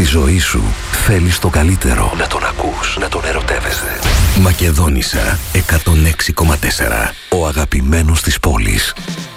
Στη ζωή σου θέλεις το καλύτερο. Να τον ακούς, να τον ερωτεύεσαι. Μακεδόνισσα 106,4. Ο αγαπημένος της πόλης.